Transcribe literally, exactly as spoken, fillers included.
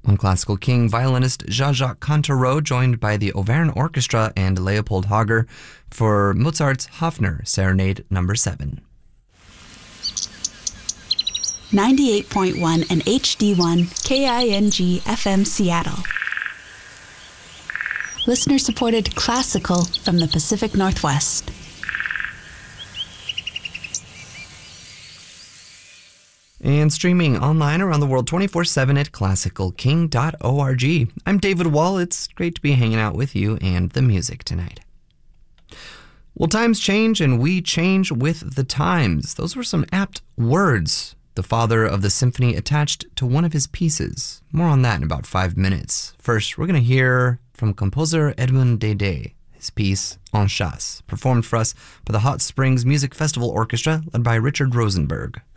On Classical King, violinist Jean-Jacques Cantereau joined by the Auvergne Orchestra and Leopold Hager for Mozart's Hafner Serenade Number seven. ninety-eight point one and H D one K I N G F M Seattle. Listener-supported classical from the Pacific Northwest. And streaming online around the world twenty-four seven at classical king dot org. I'm David Wall. It's great to be hanging out with you and the music tonight. Well, times change and we change with the times. Those were some apt words the father of the symphony attached to one of his pieces. More on that in about five minutes. First, we're going to hear from composer Edmond Dede, his piece En Chasse, performed for us by the Hot Springs Music Festival Orchestra led by Richard Rosenberg.